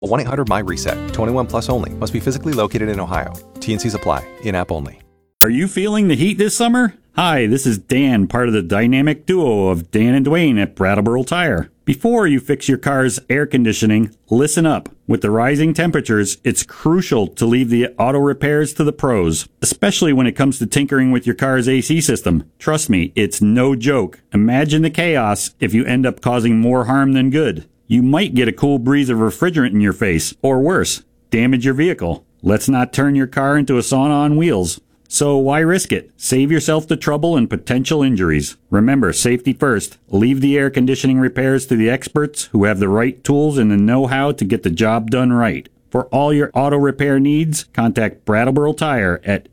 1-800-MY-RESET. 21 plus only. Must be physically located in Ohio. T&Cs apply. In-app only. Are you feeling the heat this summer? Hi, this is Dan, part of the dynamic duo of Dan and Dwayne at Brattleboro Tire. Before you fix your car's air conditioning, listen up. With the rising temperatures, it's crucial to leave the auto repairs to the pros, especially when it comes to tinkering with your car's AC system. Trust me, it's no joke. Imagine the chaos if you end up causing more harm than good. You might get a cool breeze of refrigerant in your face, or worse, damage your vehicle. Let's not turn your car into a sauna on wheels. So why risk it? Save yourself the trouble and potential injuries. Remember, safety first. Leave the air conditioning repairs to the experts who have the right tools and the know-how to get the job done right. For all your auto repair needs, contact Brattleboro Tire at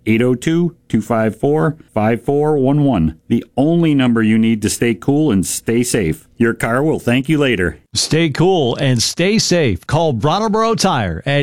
802-254-5411. The only number you need to stay cool and stay safe. Your car will thank you later. Stay cool and stay safe. Call Brattleboro Tire at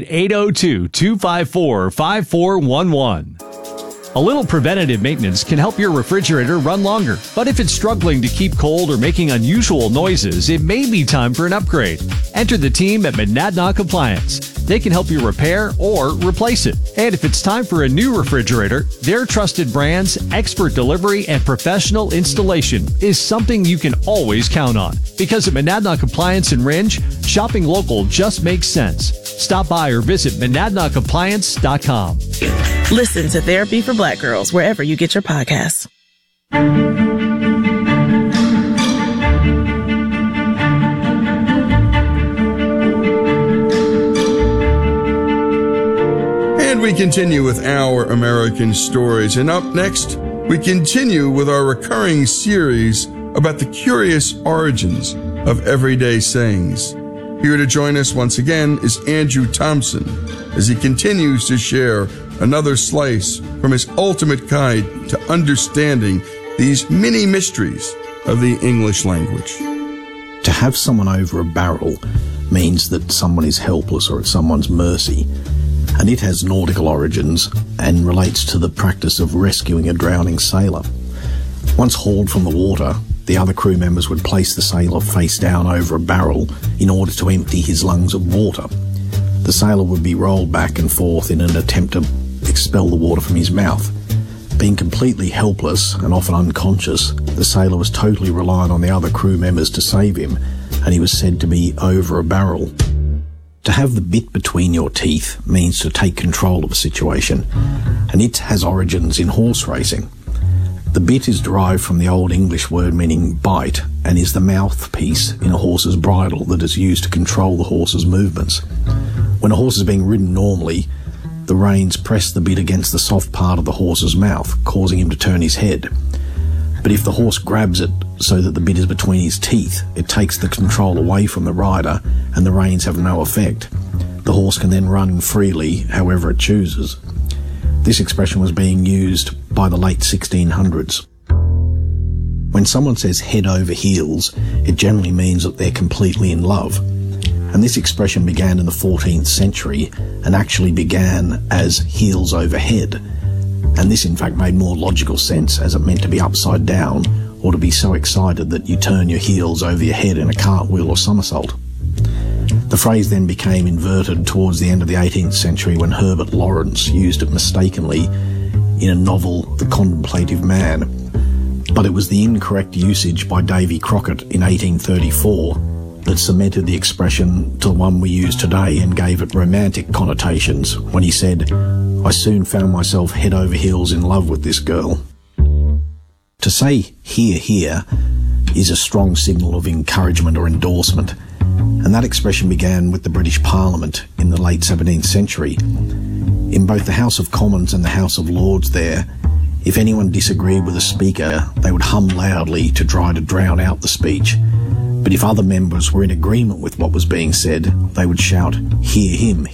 802-254-5411. A little preventative maintenance can help your refrigerator run longer, but if it's struggling to keep cold or making unusual noises, it may be time for an upgrade. Enter the team at Monadnock Appliance. They can help you repair or replace it. And if it's time for a new refrigerator, their trusted brands, expert delivery, and professional installation is something you can always count on. Because at Monadnock Appliance in Rindge, shopping local just makes sense. Stop by or visit MonadnockAppliance.com. Listen to Therapy for Black Girls wherever you get your podcasts. And we continue with Our American Stories. And up next, we continue with our recurring series about the curious origins of everyday sayings. Here to join us once again is Andrew Thompson as he continues to share another slice from his ultimate guide to understanding these mini mysteries of the English language. To have someone over a barrel means that someone is helpless or at someone's mercy, and it has nautical origins and relates to the practice of rescuing a drowning sailor. Once hauled from the water, the other crew members would place the sailor face down over a barrel in order to empty his lungs of water. The sailor would be rolled back and forth in an attempt to expel the water from his mouth. Being completely helpless and often unconscious, the sailor was totally reliant on the other crew members to save him, and he was said to be over a barrel. To have the bit between your teeth means to take control of a situation, and it has origins in horse racing. The bit is derived from the Old English word meaning bite and is the mouthpiece in a horse's bridle that is used to control the horse's movements. When a horse is being ridden normally, the reins press the bit against the soft part of the horse's mouth, causing him to turn his head. But if the horse grabs it so that the bit is between his teeth, it takes the control away from the rider and the reins have no effect. The horse can then run freely however it chooses. This expression was being used by the late 1600s. When someone says head over heels, it generally means that they're completely in love. And this expression began in the 14th century and actually began as heels over head. And this in fact made more logical sense as it meant to be upside down or to be so excited that you turn your heels over your head in a cartwheel or somersault. The phrase then became inverted towards the end of the 18th century when Herbert Lawrence used it mistakenly in a novel, The Contemplative Man. But it was the incorrect usage by Davy Crockett in 1834 that cemented the expression to the one we use today and gave it romantic connotations when he said, "I soon found myself head over heels in love with this girl." To say "hear, hear" is a strong signal of encouragement or endorsement, and that expression began with the British Parliament in the late 17th century. In both the House of Commons and the House of Lords there, if anyone disagreed with a speaker, they would hum loudly to try to drown out the speech. But if other members were in agreement with what was being said, they would shout, hear him,"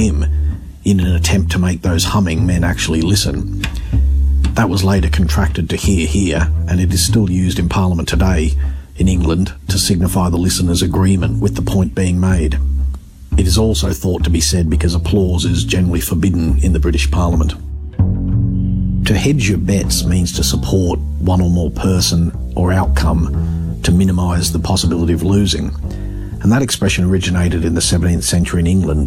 in an attempt to make those humming men actually listen. That was later contracted to "hear, hear," and it is still used in Parliament today in England to signify the listener's agreement with the point being made. It is also thought to be said because applause is generally forbidden in the British Parliament. To hedge your bets means to support one or more person or outcome to minimise the possibility of losing, and that expression originated in the 17th century in England